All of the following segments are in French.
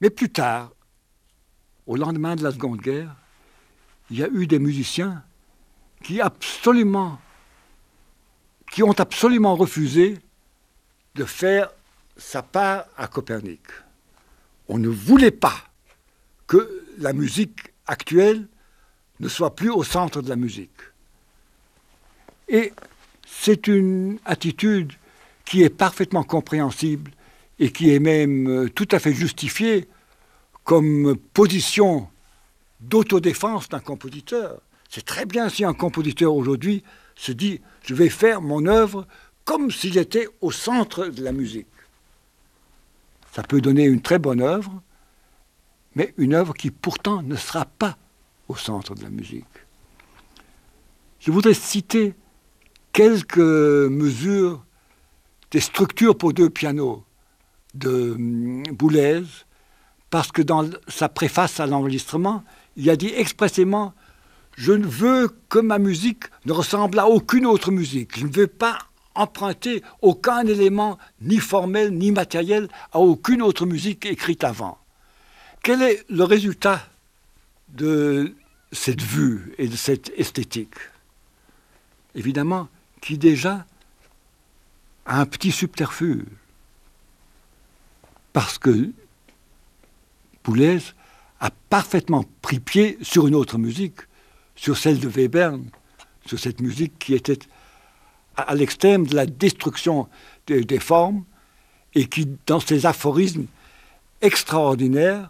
Mais plus tard, au lendemain de la Seconde Guerre, il y a eu des musiciens qui ont absolument refusé de faire sa part à Copernic. On ne voulait pas que la musique actuelle ne soit plus au centre de la musique. Et c'est une attitude qui est parfaitement compréhensible et qui est même tout à fait justifiée comme position d'autodéfense d'un compositeur. C'est très bien si un compositeur aujourd'hui se dit « je vais faire mon œuvre comme s'il était au centre de la musique ». Ça peut donner une très bonne œuvre, mais une œuvre qui pourtant ne sera pas au centre de la musique. Je voudrais citer quelques mesures des structures pour 2 pianos de Boulez, parce que dans sa préface à l'enregistrement, il a dit expressément « Je ne veux que ma musique ne ressemble à aucune autre musique. Je ne veux pas emprunter aucun élément ni formel ni matériel à aucune autre musique écrite avant. » Quel est le résultat de cette vue et de cette esthétique? Évidemment, qui déjà a un petit subterfuge. Parce que Boulez a parfaitement pris pied sur une autre musique, sur celle de Webern, sur cette musique qui était à l'extrême de la destruction des formes et qui, dans ses aphorismes extraordinaires,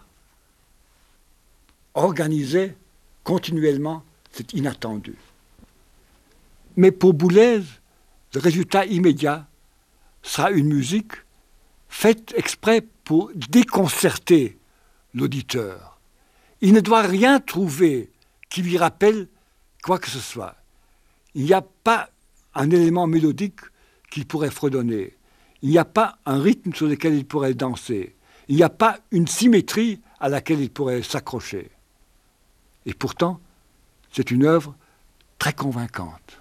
organisait continuellement cet inattendu. Mais pour Boulez, le résultat immédiat sera une musique faite exprès pour déconcerter l'auditeur. Il ne doit rien trouver qui lui rappelle quoi que ce soit. Il n'y a pas un élément mélodique qu'il pourrait fredonner. Il n'y a pas un rythme sur lequel il pourrait danser. Il n'y a pas une symétrie à laquelle il pourrait s'accrocher. Et pourtant, c'est une œuvre très convaincante.